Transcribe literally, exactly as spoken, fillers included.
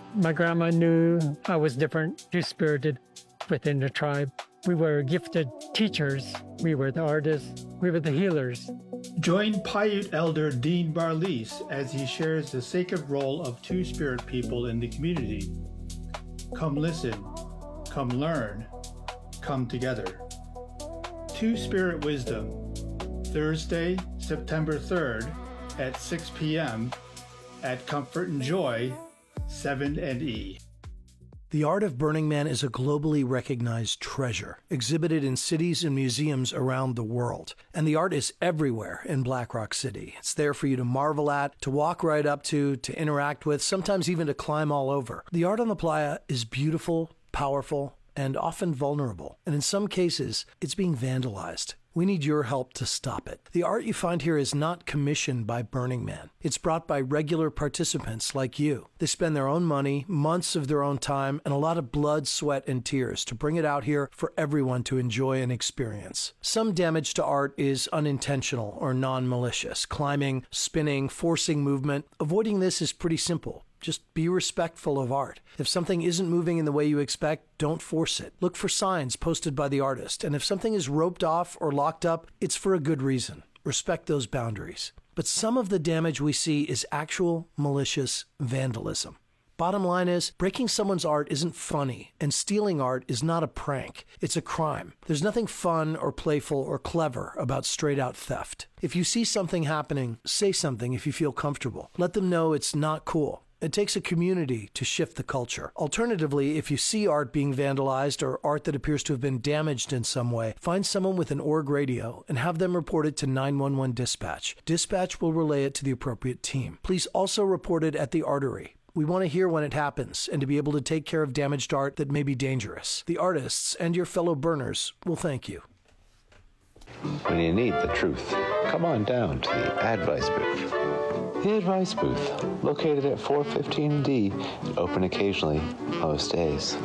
My grandma knew I was different, two-spirited within the tribe. We were gifted teachers. We were the artists. We were the healers. Join Paiute elder Dean Barlis as he shares the sacred role of Two-Spirit people in the community. Come listen, come learn, come together. Two-Spirit Wisdom, Thursday, September third at six p.m. at Comfort and Joy, seven and E. The art of Burning Man is a globally recognized treasure, exhibited in cities and museums around the world. And the art is everywhere in Black Rock City. It's there for you to marvel at, to walk right up to, to interact with, sometimes even to climb all over. The art on the playa is beautiful, powerful, and often vulnerable. And in some cases, it's being vandalized. We need your help to stop it. The art you find here is not commissioned by Burning Man. It's brought by regular participants like you. They spend their own money, months of their own time, and a lot of blood, sweat, and tears to bring it out here for everyone to enjoy and experience. Some damage to art is unintentional or non-malicious. Climbing, spinning, forcing movement. Avoiding this is pretty simple. Just be respectful of art. If something isn't moving in the way you expect, don't force it. Look for signs posted by the artist, and if something is roped off or locked up, it's for a good reason. Respect those boundaries. But some of the damage we see is actual malicious vandalism. Bottom line is, breaking someone's art isn't funny, and stealing art is not a prank. It's a crime. There's nothing fun or playful or clever about straight-out theft. If you see something happening, say something if you feel comfortable. Let them know it's not cool. It takes a community to shift the culture. Alternatively, if you see art being vandalized or art that appears to have been damaged in some way, find someone with an org radio and have them report it to nine one one Dispatch. Dispatch will relay it to the appropriate team. Please also report it at the Artery. We want to hear when it happens and to be able to take care of damaged art that may be dangerous. The artists and your fellow burners will thank you. When you need the truth, come on down to the Advice Booth. The Advice Booth, located at four fifteen D, open occasionally most days.